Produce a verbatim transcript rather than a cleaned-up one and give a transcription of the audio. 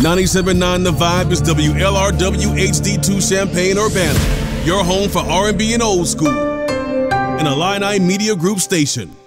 ninety-seven point nine The Vibe is W L R W H D two Champaign-Urbana, your home for R and B and old school, an Illini Media Group station.